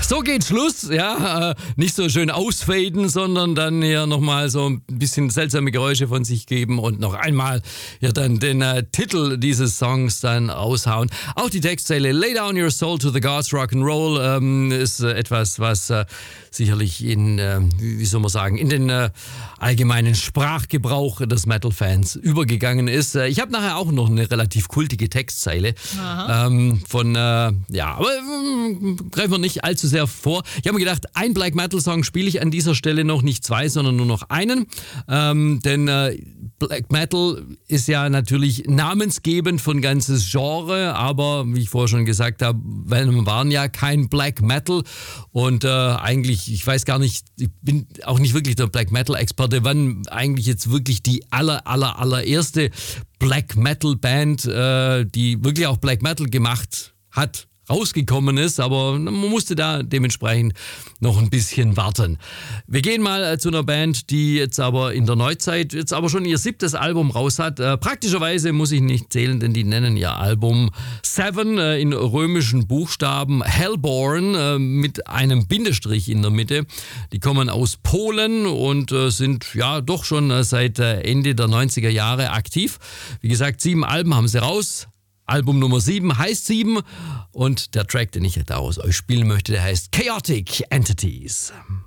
So geht Schluss, ja. Nicht so schön ausfaden, sondern dann hier nochmal so ein bisschen seltsame Geräusche von sich geben und noch einmal ja dann den Titel dieses Songs dann raushauen. Auch die Textzeile Lay Down Your Soul to the Gods Rock'n'Roll ist etwas, was sicherlich in, wie soll man sagen, in den allgemeinen Sprachgebrauch des Metal-Fans übergegangen ist. Ich habe nachher auch noch eine relativ kultige Textzeile aber greifen wir nicht allzu sehr vor. Ich habe mir gedacht, ein Black Metal Song spiele ich an dieser Stelle noch, nicht zwei, sondern nur noch einen, denn Black Metal ist ja natürlich namensgebend für ein ganzes Genre, aber wie ich vorher schon gesagt habe, wir waren ja kein Black Metal und eigentlich, ich weiß gar nicht, ich bin auch nicht wirklich der Black Metal Experte, wann eigentlich jetzt wirklich die allererste Black Metal Band, die wirklich auch Black Metal gemacht hat, rausgekommen ist, aber man musste da dementsprechend noch ein bisschen warten. Wir gehen mal zu einer Band, die jetzt aber in der Neuzeit jetzt aber schon ihr 7. Album raus hat. Praktischerweise muss ich nicht zählen, denn die nennen ihr Album Seven in römischen Buchstaben Hellborn mit einem Bindestrich in der Mitte. Die kommen aus Polen und sind ja doch schon seit Ende der 90er Jahre aktiv. Wie gesagt, 7 Alben haben sie raus. Album Nummer 7 heißt 7 und der Track, den ich daraus euch spielen möchte, der heißt Chaotic Entities.